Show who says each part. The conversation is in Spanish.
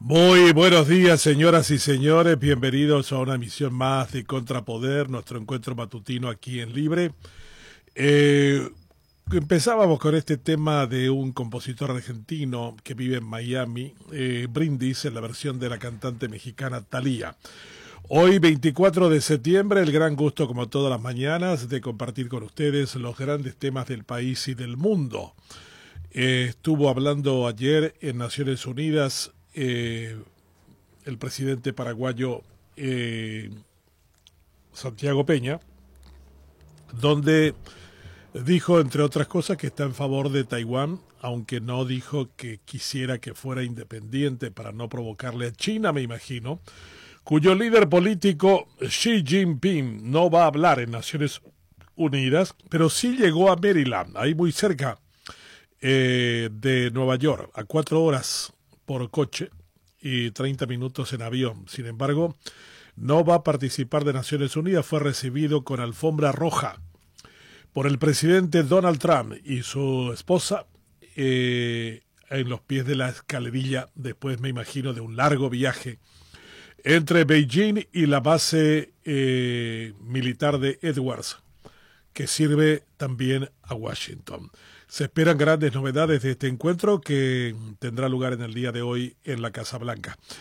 Speaker 1: Muy buenos días, señoras y señores. Bienvenidos a una emisión más de Contrapoder, nuestro encuentro matutino aquí en Libre. Eh, Empezábamos con este tema de un compositor argentino que vive en Miami, Brindis, en la versión de la cantante mexicana Thalía. Hoy, 24 de septiembre, el gran gusto, como todas las mañanas, de compartir con ustedes los grandes temas del país y del mundo. Estuvo hablando ayer en Naciones Unidas el presidente paraguayo Santiago Peña, donde dijo, entre otras cosas, que está en favor de Taiwán, aunque no dijo que quisiera que fuera independiente para no provocarle a China, me imagino, cuyo líder político Xi Jinping no va a hablar en Naciones Unidas, pero sí llegó a Maryland, ahí muy cerca de Nueva York, a 4 horas por coche y 30 minutos en avión. Sin embargo, no va a participar de Naciones Unidas. Fue recibido con alfombra roja por el presidente Donald Trump y su esposa en los pies de la escalerilla, después, me imagino, de un largo viaje entre Beijing y la base militar de Edwards, que sirve también a Washington. Se esperan grandes novedades de este encuentro que tendrá lugar en el día de hoy en la Casa Blanca.